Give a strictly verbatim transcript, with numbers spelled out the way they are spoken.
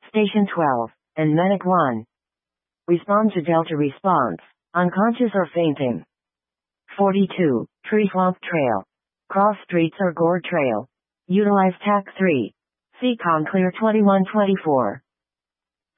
Station twelve, and Medic one. Respond to Delta response. Unconscious or fainting. forty-two. Tree Swamp Trail. Cross Streets or Gore Trail. Utilize T A C three. Seacon Clear twenty-one twenty-four.